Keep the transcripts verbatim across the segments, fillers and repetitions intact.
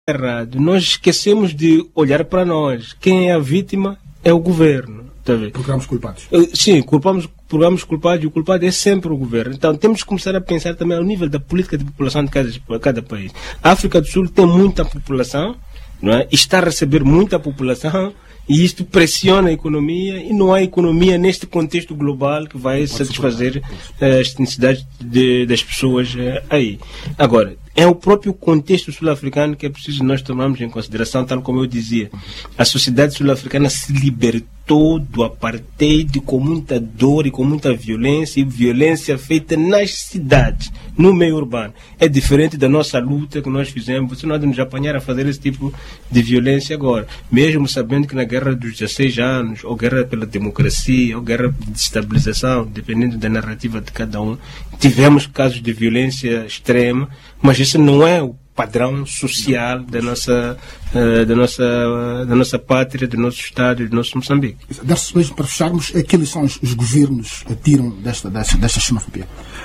errado. Nós esquecemos de olhar para nós. Quem é a vítima é o governo. Tá vendo? Procuramos culpados. Sim, culpamos, procuramos culpados e o culpado é sempre o governo. Então temos que começar a pensar também ao nível da política de população de cada, cada país. A África do Sul tem muita população, não é? Está a receber muita população e isto pressiona a economia e não há economia neste contexto global que vai Pode satisfazer uh, as necessidades de, das pessoas uh, aí. Agora, é o próprio contexto sul-africano que é preciso nós tomarmos em consideração, tal como eu dizia. A sociedade sul-africana se libertou do apartheid com muita dor e com muita violência, e violência feita nas cidades, no meio urbano. É diferente da nossa luta que nós fizemos. Você não há de nos apanhar a fazer esse tipo de violência agora. Mesmo sabendo que na guerra dos dezesseis anos, ou guerra pela democracia, ou guerra de estabilização, dependendo da narrativa de cada um, tivemos casos de violência extrema, mas isso não é o padrão social da nossa, uh, da nossa, uh, da nossa pátria, do nosso Estado e do nosso Moçambique. Desse mesmo, para fecharmos, que lições os governos tiram desta, desta, desta xenofobia?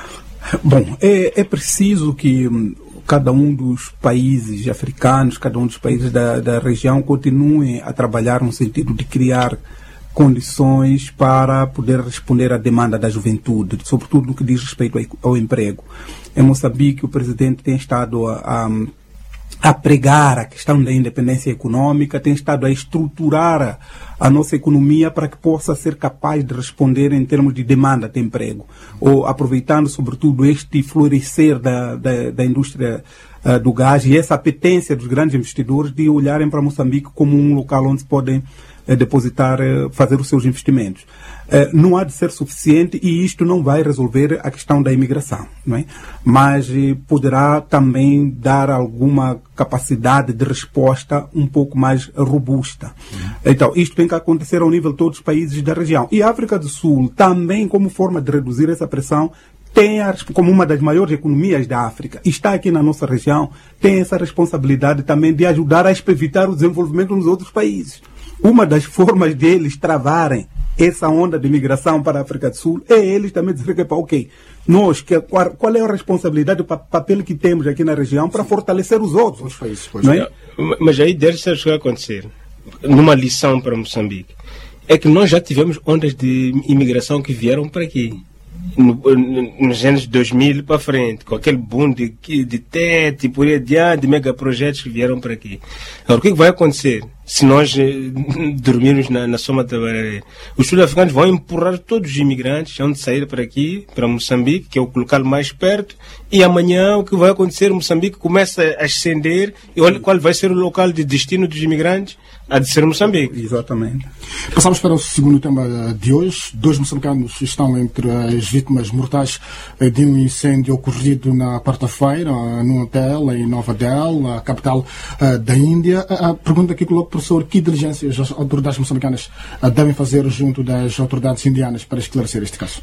Bom, é, é preciso que hum, cada um dos países africanos, cada um dos países da, da região continue a trabalhar no sentido de criar condições para poder responder à demanda da juventude, sobretudo no que diz respeito ao, ao emprego. Em Moçambique, o presidente tem estado a, a, a pregar a questão da independência econômica, tem estado a estruturar a, a nossa economia para que possa ser capaz de responder em termos de demanda de emprego, ou aproveitando sobretudo este florescer da, da, da indústria uh, do gás e essa apetência dos grandes investidores de olharem para Moçambique como um local onde se podem depositar, fazer os seus investimentos. Não há de ser suficiente e isto não vai resolver a questão da imigração, não é? Mas poderá também dar alguma capacidade de resposta um pouco mais robusta. Uhum. Então, isto tem que acontecer ao nível de todos os países da região. E a África do Sul, também como forma de reduzir essa pressão, tem a, como uma das maiores economias da África, está aqui na nossa região, tem essa responsabilidade também de ajudar a evitar o desenvolvimento nos outros países. Uma das formas deles travarem essa onda de migração para a África do Sul é eles também dizer que, ok, nós, que, qual, qual é a responsabilidade, o papel que temos aqui na região para fortalecer os outros países? Não é? Mas aí deve ser o que vai acontecer. Numa lição para Moçambique, é que nós já tivemos ondas de imigração que vieram para aqui. No, no, nos anos dois mil para frente, com aquele boom de, de T E T e por aí adiante, de megaprojetos que vieram para aqui. Agora, o que vai acontecer se nós eh, dormirmos na, na soma da barreira? Os sul-africanos vão empurrar todos os imigrantes onde sair para aqui, para Moçambique, que é o local mais perto, e amanhã o que vai acontecer? Moçambique começa a ascender e olha qual vai ser o local de destino dos imigrantes. Há de ser Moçambique. Exatamente. Passamos para o segundo tema de hoje. Dois moçambicanos estão entre as vítimas mortais de um incêndio ocorrido na quarta-feira num hotel em Nova Delhi, a capital uh, da Índia. A pergunta que coloco, professor, que diligências as autoridades moçambicanas uh, devem fazer junto das autoridades indianas para esclarecer este caso?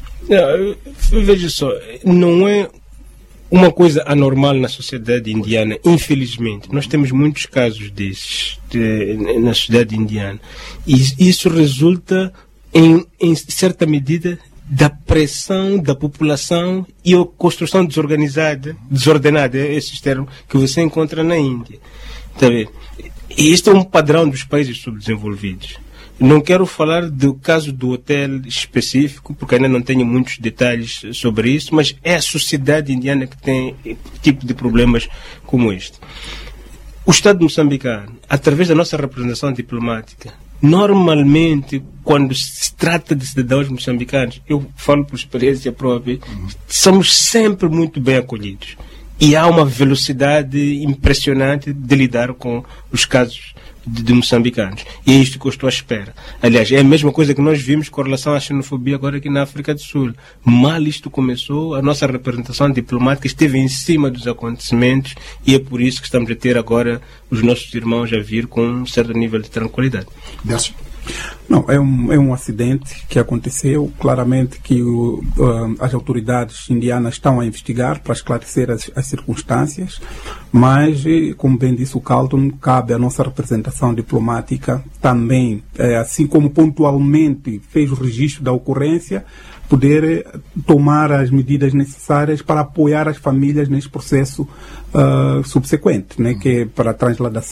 Não, veja só, não é uma coisa anormal na sociedade indiana, infelizmente. Nós temos muitos casos desses de, na sociedade indiana. E isso resulta, em, em certa medida, da pressão da população e a construção desorganizada, desordenada, é esse termo que você encontra na Índia. Tá vendo? E este é um padrão dos países subdesenvolvidos. Não quero falar do caso do hotel específico, porque ainda não tenho muitos detalhes sobre isso, mas é a sociedade indiana que tem tipo de problemas como este. O Estado moçambicano, através da nossa representação diplomática, normalmente, quando se trata de cidadãos moçambicanos, eu falo por experiência própria, somos sempre muito bem acolhidos. E há uma velocidade impressionante de lidar com os casos de, de moçambicanos. E é isto que eu estou à espera. Aliás, é a mesma coisa que nós vimos com relação à xenofobia agora aqui na África do Sul. Mal isto começou, a nossa representação diplomática esteve em cima dos acontecimentos e é por isso que estamos a ter agora os nossos irmãos a vir com um certo nível de tranquilidade. Décio. Não, é um, é um acidente que aconteceu. Claramente que o, uh, as autoridades indianas estão a investigar para esclarecer as, as circunstâncias, mas, como bem disse o Carlton, cabe à nossa representação diplomática também, é, assim como pontualmente fez o registro da ocorrência, poder tomar as medidas necessárias para apoiar as famílias nesse processo uh, subsequente, né, que é para a transladação